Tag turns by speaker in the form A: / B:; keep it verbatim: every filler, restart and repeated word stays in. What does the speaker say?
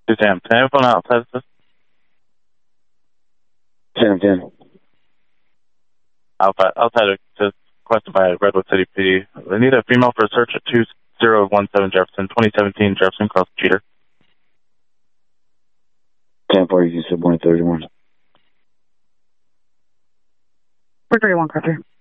A: two Sam. Can I have a phone outside of this?
B: ten ten.
A: Outside, outside of this, requested by Redwood City P D. They need a female for a search at two zero one seven Jefferson, twenty seventeen Jefferson Cross Cheater.
B: ten four, you said one thirty-one.
C: four thirty-one, Carter.